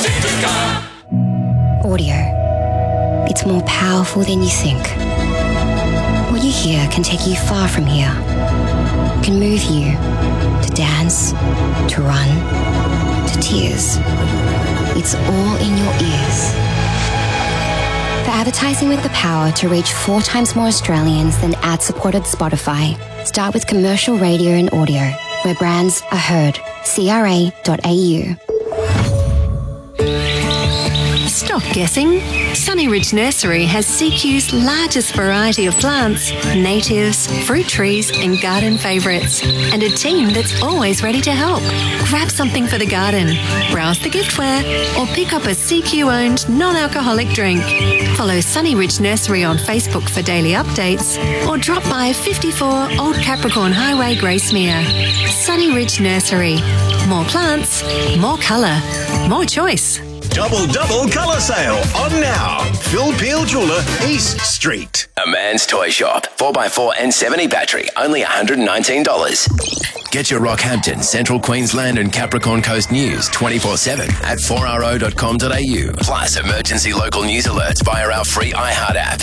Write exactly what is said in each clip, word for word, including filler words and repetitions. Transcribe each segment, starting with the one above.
Audio. It's more powerful than you think. What you hear can take you far from here. Can move you to dance, to run, to tears. It's all in your ears. For advertising with the power to reach four times more Australians than ad-supported Spotify, start with commercial radio and audio, where brands are heard. C R A dot A U. Stop guessing. Sunny Ridge Nursery has C Q's largest variety of plants, natives, fruit trees and garden favourites, and a team that's always ready to help. Grab something for the garden, browse the giftware, or pick up a C Q-owned non-alcoholic drink. Follow Sunny Ridge Nursery on Facebook for daily updates, or drop by fifty-four Old Capricorn Highway, Gracemere. Sunny Ridge Nursery. More plants, more colour, more choice. Double double colour sale on now. Phil Peel Jeweller, East Street. A Man's Toy Shop. four by four and seventy battery. Only one hundred nineteen dollars. Get your Rockhampton, Central Queensland and Capricorn Coast news twenty-four seven at four r o dot com dot a u. Plus emergency local news alerts via our free iHeart app.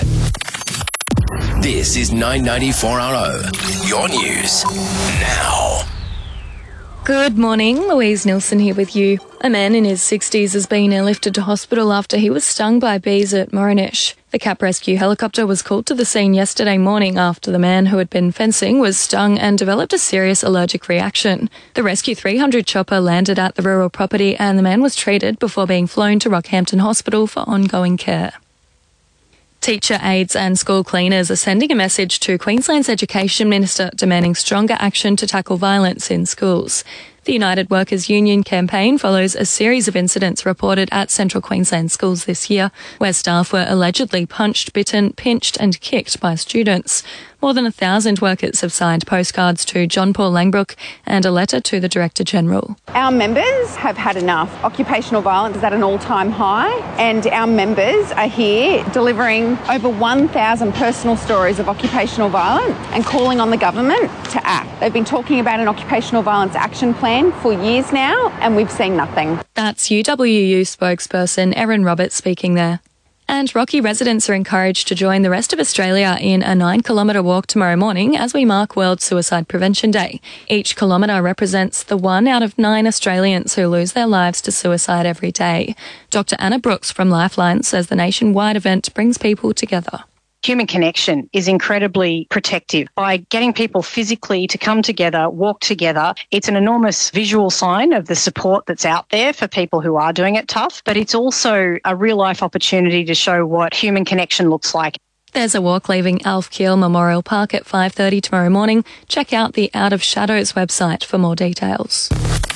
This is nine ninety four R O. Your news now. Good morning, Louise Nilsson here with you. A man in his sixties has been airlifted to hospital after he was stung by bees at Moronish. The C A P rescue helicopter was called to the scene yesterday morning after the man who had been fencing was stung and developed a serious allergic reaction. The Rescue three hundred chopper landed at the rural property and the man was treated before being flown to Rockhampton Hospital for ongoing care. Teacher aides and school cleaners are sending a message to Queensland's Education Minister demanding stronger action to tackle violence in schools. The United Workers Union campaign follows a series of incidents reported at Central Queensland schools this year, where staff were allegedly punched, bitten, pinched and kicked by students. More than a thousand workers have signed postcards to John Paul Langbrook and a letter to the Director-General. Our members have had enough. Occupational violence is at an all-time high, and our members are here delivering over one thousand personal stories of occupational violence and calling on the government to act. They've been talking about an occupational violence action plan for years now, and we've seen nothing. That's U W U spokesperson Erin Roberts speaking there. And Rocky residents are encouraged to join the rest of Australia in a nine kilometre walk tomorrow morning as we mark World Suicide Prevention Day. Each kilometre represents the one out of nine Australians who lose their lives to suicide every day. Doctor Anna Brooks from Lifeline says the nationwide event brings people together. Human connection is incredibly protective. By getting people physically to come together, walk together, it's an enormous visual sign of the support that's out there for people who are doing it tough, but it's also a real-life opportunity to show what human connection looks like. There's a walk leaving Alf Keel Memorial Park at five thirty tomorrow morning. Check out the Out of Shadows website for more details.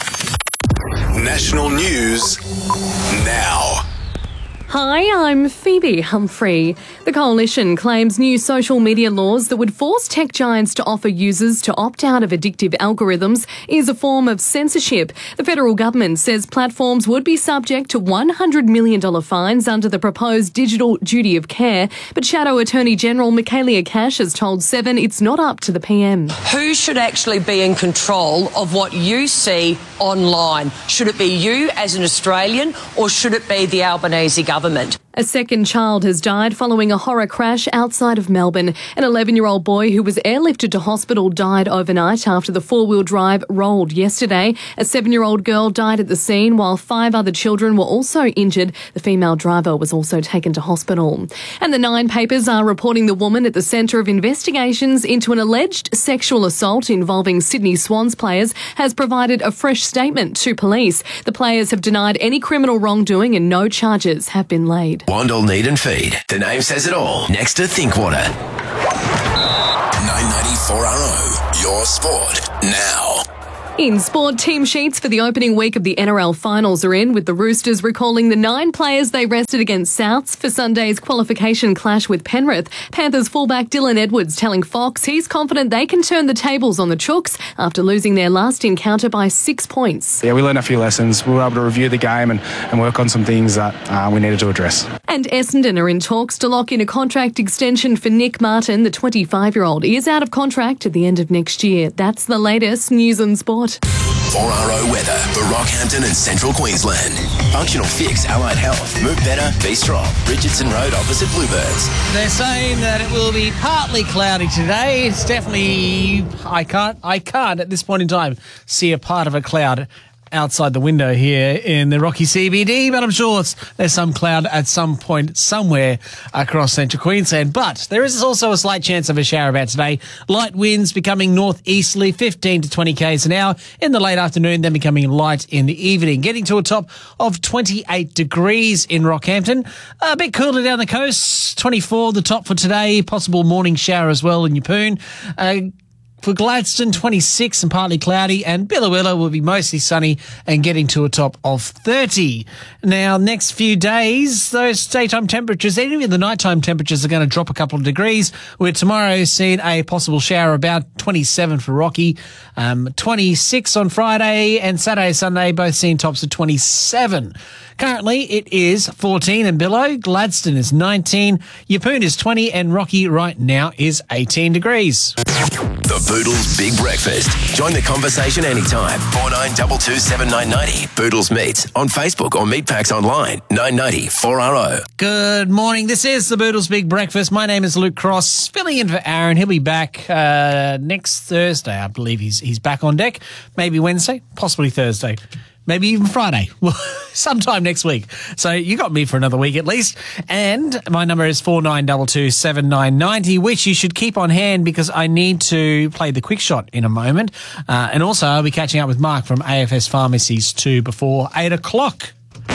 National news now. Hi, I'm Phoebe Humphrey. The Coalition claims new social media laws that would force tech giants to offer users to opt out of addictive algorithms is a form of censorship. The federal government says platforms would be subject to one hundred million dollars fines under the proposed digital duty of care. But Shadow Attorney General Michaelia Cash has told Seven it's not up to the P M. Who should actually be in control of what you see online? Should it be you as an Australian, or should it be the Albanese government? Government. A second child has died following a horror crash outside of Melbourne. An eleven-year-old boy who was airlifted to hospital died overnight after the four-wheel drive rolled yesterday. A seven-year-old girl died at the scene while five other children were also injured. The female driver was also taken to hospital. And the Nine papers are reporting the woman at the centre of investigations into an alleged sexual assault involving Sydney Swans players has provided a fresh statement to police. The players have denied any criminal wrongdoing and no charges have been laid. Wandle, Need and Feed. The name says it all. Next to Thinkwater. nine ninety-four R O. Your sport now. In sport, team sheets for the opening week of the N R L finals are in, with the Roosters recalling the nine players they rested against Souths for Sunday's qualification clash with Penrith. Panthers fullback Dylan Edwards telling Fox he's confident they can turn the tables on the Chooks after losing their last encounter by six points. Yeah, we learned a few lessons. We were able to review the game and, and work on some things that uh, we needed to address. And Essendon are in talks to lock in a contract extension for Nick Martin. The twenty-five-year-old is out of contract at the end of next year. That's the latest news and sport. four R O weather for Rockhampton and Central Queensland. Functional Fix Allied Health. Move better, be strong. Richardson Road opposite Bluebirds. They're saying that it will be partly cloudy today. It's definitely, I can't, I can't at this point in time see a part of a cloud outside the window here in the Rocky C B D, but I'm sure it's, there's some cloud at some point somewhere across central Queensland. But there is also a slight chance of a shower about today. Light winds becoming northeasterly, fifteen to twenty k's an hour in the late afternoon, then becoming light in the evening, getting to a top of twenty-eight degrees in Rockhampton. A bit cooler down the coast, twenty-four the top for today, possible morning shower as well in Yeppoon. Uh, For Gladstone, twenty-six and partly cloudy, and Billawilla will be mostly sunny and getting to a top of thirty. Now, next few days, those daytime temperatures, even the nighttime temperatures are going to drop a couple of degrees, with tomorrow seeing a possible shower about twenty-seven for Rocky, um, twenty-six on Friday, and Saturday, Sunday, both seeing tops of twenty-seven. Currently, it is fourteen in Billow, Gladstone is nineteen, Yeppoon is twenty, and Rocky right now is eighteen degrees. The Boodles Big Breakfast. Join the conversation anytime. four nine two two seven nine nine zero. Boodles Meets on Facebook or Meatpacks online. nine ninety four R O. Good morning. This is the Boodles Big Breakfast. My name is Luke Cross, filling in for Aaron. He'll be back uh, next Thursday. I believe he's he's back on deck. Maybe Wednesday, possibly Thursday. Maybe even Friday, sometime next week. So you got me for another week at least. And my number is four nine two two seven nine nine zero, which you should keep on hand because I need to play the quick shot in a moment. Uh, and also I'll be catching up with Mark from A F S Pharmacies too before eight o'clock.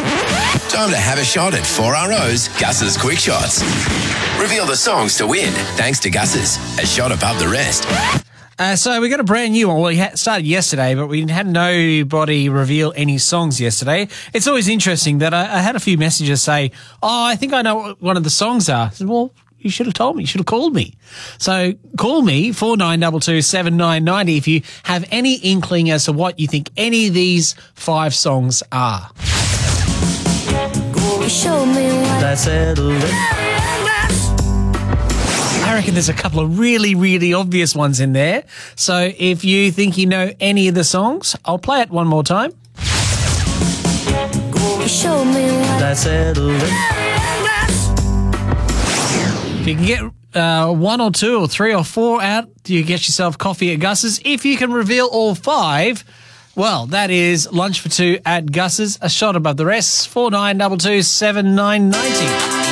Time to have a shot at four R O's Gus's Quick Shots. Reveal the songs to win thanks to Gus's, a shot above the rest. Uh, so we got a brand new one. Well, we had started yesterday, but we had nobody reveal any songs yesterday. It's always interesting that I, I had a few messages say, oh, I think I know what one of the songs are. I said, well, you should have told me. You should have called me. So call me, four nine two two seven nine nine zero, if you have any inkling as to what you think any of these five songs are. Show me what I said. I reckon there's a couple of really, really obvious ones in there. So if you think you know any of the songs, I'll play it one more time. Show me what I said. If you can get uh, one or two or three or four out, you get yourself coffee at Gus's. If you can reveal all five, well, that is lunch for two at Gus's, a shot above the rest. four nine two two seven nine nine zero.